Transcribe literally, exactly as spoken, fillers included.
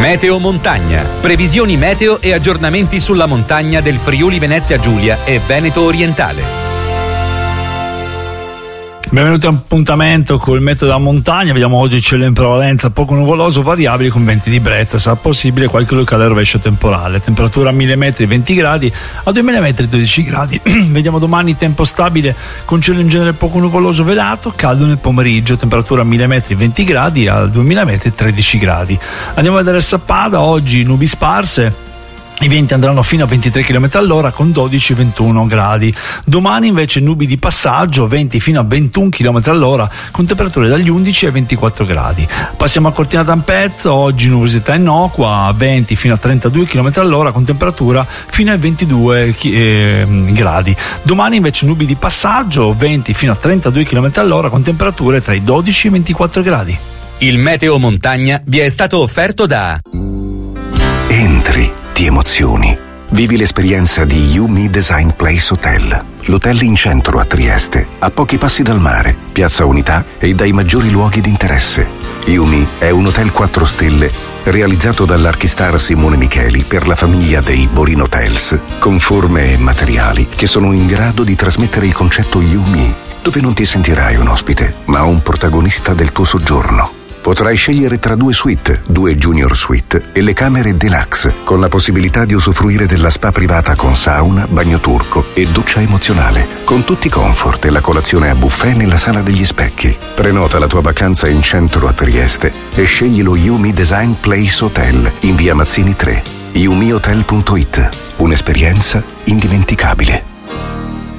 Meteo Montagna. Previsioni meteo e aggiornamenti sulla montagna del Friuli Venezia Giulia e Veneto Orientale. Benvenuti a un appuntamento col meteo da montagna. Vediamo oggi cielo in prevalenza poco nuvoloso, variabili con venti di brezza, sarà possibile qualche locale rovescio temporale. Temperatura a mille metri venti gradi, a duemila metri dodici gradi. Vediamo domani tempo stabile con cielo in genere poco nuvoloso velato, caldo nel pomeriggio, temperatura a mille metri venti gradi, a duemila metri tredici gradi. Andiamo a vedere Sappada, oggi nubi sparse. I venti andranno fino a ventitré chilometri all'ora con dodici ventuno gradi. Domani invece nubi di passaggio, venti fino a ventuno chilometri all'ora con temperature dagli undici ai ventiquattro gradi. Passiamo a Cortina d'Ampezzo, oggi nuvolosità innocua, venti fino a trentadue chilometri all'ora con temperatura fino ai ventidue eh, gradi. Domani invece nubi di passaggio, venti fino a trentadue chilometri all'ora con temperature tra i dodici e i ventiquattro gradi. Il Meteo Montagna vi è stato offerto da Entri, ti emozioni. Vivi l'esperienza di Yumi Design Place Hotel. L'hotel in centro a Trieste, a pochi passi dal mare, Piazza Unità e dai maggiori luoghi di interesse. Yumi è un hotel quattro stelle realizzato dall'archistar Simone Micheli per la famiglia dei Borin Hotels, con forme e materiali che sono in grado di trasmettere il concetto Yumi, dove non ti sentirai un ospite, ma un protagonista del tuo soggiorno. Potrai scegliere tra due suite, due junior suite e le camere deluxe, con la possibilità di usufruire della spa privata con sauna, bagno turco e doccia emozionale, con tutti i comfort e la colazione a buffet nella sala degli specchi. Prenota la tua vacanza in centro a Trieste e scegli lo Yumi Design Place Hotel in via Mazzini tre. yumi hotel punto it. Un'esperienza indimenticabile.